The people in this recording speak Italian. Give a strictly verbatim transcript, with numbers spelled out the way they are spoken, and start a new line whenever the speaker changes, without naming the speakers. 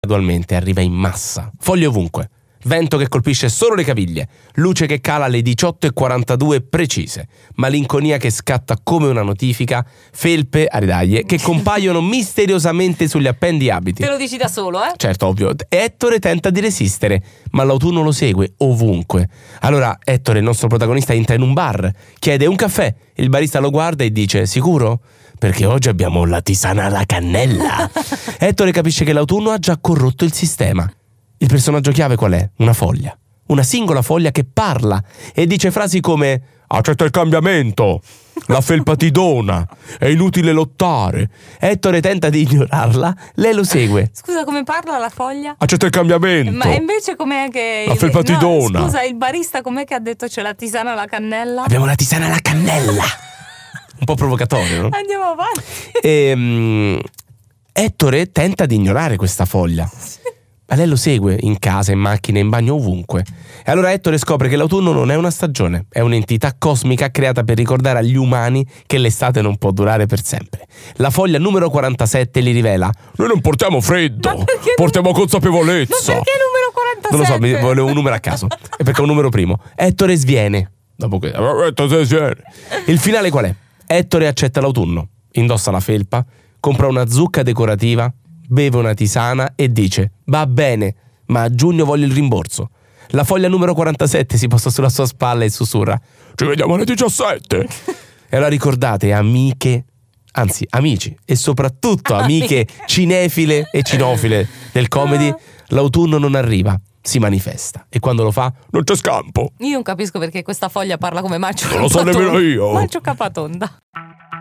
gradualmente arriva in massa, foglie ovunque, vento che colpisce solo le caviglie, luce che cala alle diciotto e quarantadue precise, malinconia che scatta come una notifica, felpe a ridaglie che compaiono misteriosamente sugli appendi abiti.
Te lo dici da solo, eh?
Certo, ovvio. Ettore tenta di resistere, ma l'autunno lo segue ovunque. Allora Ettore, il nostro protagonista, entra in un bar, chiede un caffè, il barista lo guarda e dice: sicuro? Perché oggi abbiamo la tisana alla cannella. Ettore capisce che l'autunno ha già corrotto il sistema. Il personaggio chiave qual è? Una foglia. Una singola foglia che parla e dice frasi come: accetta il cambiamento, la felpa ti dona, è inutile lottare. Ettore tenta di ignorarla, lei lo segue.
Scusa, come parla la foglia?
Accetta il cambiamento.
Ma invece com'è che...
La felpa ti
no,
dona.
Scusa, il barista com'è che ha detto c'è la tisana alla cannella?
Abbiamo la tisana alla cannella. Un po' provocatorio, no?
Andiamo avanti.
E, um, Ettore tenta di ignorare questa foglia. Ma lei lo segue in casa, in macchina, in bagno, ovunque. E allora Ettore scopre che l'autunno non è una stagione, è un'entità cosmica creata per ricordare agli umani che l'estate non può durare per sempre. La foglia numero quarantasette gli rivela: noi non portiamo freddo, portiamo
non...
consapevolezza.
Ma perché numero quarantasette?
Non lo so, mi volevo un numero a caso. E perché è un numero primo. Ettore sviene. Dopo che... Il finale qual è? Ettore accetta l'autunno, indossa la felpa, compra una zucca decorativa, beve una tisana e dice: va bene, ma a giugno voglio il rimborso. La foglia numero quarantasette si posa sulla sua spalla e sussurra: ci vediamo alle diciassette. E allora ricordate, amiche, anzi amici e soprattutto amiche cinefile e cinofile del comedy, l'autunno non arriva, si manifesta, e quando lo fa non c'è scampo.
Io non capisco perché questa foglia parla come Macio
Non lo so nemmeno io.
Macio Capatonda.